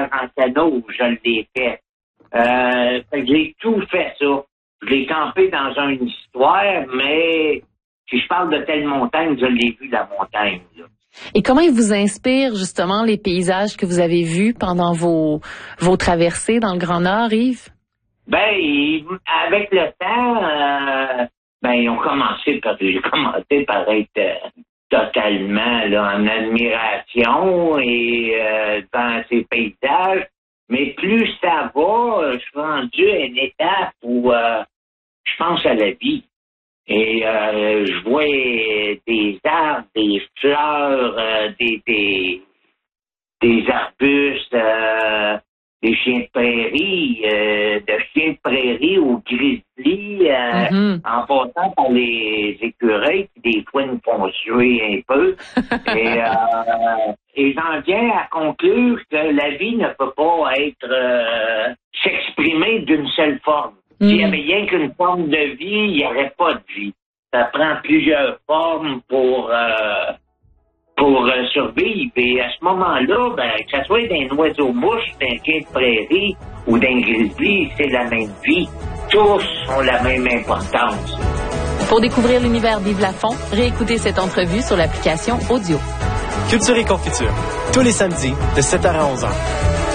voyage en canot, je l'ai fait. Fait que j'ai tout fait ça. Je l'ai campé dans une histoire, mais si je parle de telle montagne, je l'ai vu la montagne, là. Et comment il vous inspire justement les paysages que vous avez vus pendant vos traversées dans le Grand Nord, Yves? Avec le temps, j'ai commencé par être totalement là, en admiration et dans ces paysages. Mais plus ça va, je suis rendu à une étape où je pense à la vie. Et je vois des arbres, des fleurs, des arbustes, des chiens de prairie, au grizzly, en passant par les écureuils, qui des fois nous font suer un peu. Et j'en viens à conclure que la vie ne peut pas être s'exprimer d'une seule forme. S'il y avait rien qu'une forme de vie, il n'y aurait pas de vie. Ça prend plusieurs formes pour survivre. Et à ce moment-là, que ce soit d'un oiseau-mouche, d'un chien de prairie ou d'un grizzly, c'est la même vie. Tous ont la même importance. Pour découvrir l'univers d'Yves Lafont, réécoutez cette entrevue sur l'application Audio. Culture et Confiture, tous les samedis de 7h à 11h.